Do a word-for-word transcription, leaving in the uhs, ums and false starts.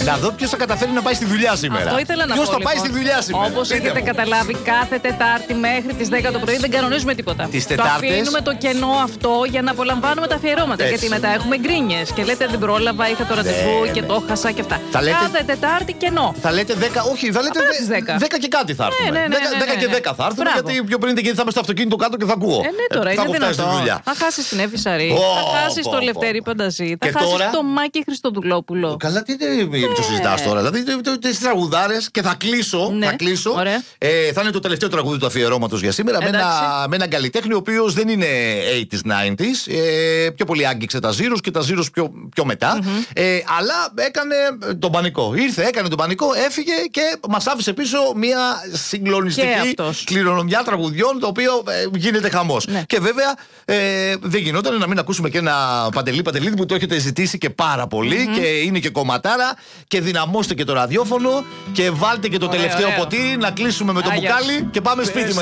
Να δω ποιος θα καταφέρει να πάει στη δουλειά σήμερα. Αυτό ήθελα να ποιος πω. θα πάει λοιπόν. στη δουλειά σήμερα. Όπως έχετε μου. καταλάβει, κάθε Τετάρτη μέχρι τις δέκα το πρωί δεν κανονίζουμε τίποτα. Τις Το Τετάρτες. αφήνουμε το κενό αυτό για να απολαμβάνουμε τα αφιερώματα. Έτσι. Γιατί μετά έχουμε γκρίνιες και λέτε δεν πρόλαβα, είχα το ραντεβού Ναι, και ναι. το χάσα και αυτά. Θα λέτε- Κάθε Τετάρτη κενό. Θα λέτε δέκα, όχι, θα λέτε Απλά δε- τις δέκα. δέκα και κάτι θα έρθουμε. Ναι, ναι, ναι, δέκα, ναι, δέκα ναι, και ναι. δέκα θα έρθουμε, Μπράβο. γιατί πιο πριν γιατί θα είμαι στο αυτοκίνητο κάτω και θα ακούω. Ε, ναι, τώρα Ε, θα είναι έχω φτάσει στη δυνατόν. δουλειά. Θα χάσει την Εύη Σαρή, Ω, θα χάσει πω, το πω. Λευτέρη Πανταζή, θα Και χάσει τώρα? το Μάκη Χριστοδουλόπουλο. Καλά, τι είναι το συζητάς τώρα. Δηλαδή, τι τραγουδάρε και θα κλείσω. Ναι, Θα κλείσω. ωραία. Ε, θα είναι το τελευταίο τραγούδι του αφιερώματος για σήμερα. Με ένα, Εντάξει. με έναν καλλιτέχνη ο οποίος δεν είναι ογδόντα, ενενήντα. Ε, πιο πολύ άγγιξε τα Zeros και τα Zeros πιο, πιο μετά. Ε, αλλά έκανε τον πανικό. Ήρθε, έκανε τον πανικό, έφυγε και μας άφησε πίσω μια Και συγκλονιστική αυτός. κληρονομιά τραγουδιών, το οποίο ε, γίνεται χαμός. Ναι. Και βέβαια ε, δεν γινόταν να μην ακούσουμε και ένα Παντελή Παντελίδη που το έχετε ζητήσει και πάρα πολύ και είναι και κομματάρα. Και δυναμώστε και το ραδιόφωνο και βάλτε και το Ωραίο, τελευταίο ωραίο. ποτήρι να κλείσουμε με το Άγια. μπουκάλι και πάμε σπίτι μας.